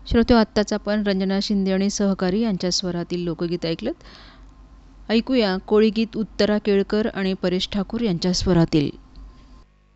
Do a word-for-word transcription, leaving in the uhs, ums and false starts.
श्रोते, आत्ताच आपण रंजना शिंदे आणि सहकारी यांच्या स्वरातील लोकगीत ऐकलत. ऐकूया कोळीगीत उत्तरा केळकर आणि परेश ठाकूर यांच्या स्वरातील.